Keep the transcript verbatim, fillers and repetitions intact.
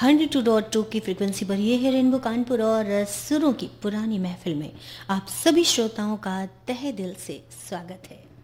Hundred to dot to की frequency पर ये है रेनबो कानपुर और सुरों की पुरानी महफिल में आप सभी श्रोताओं का तहे दिल से स्वागत है।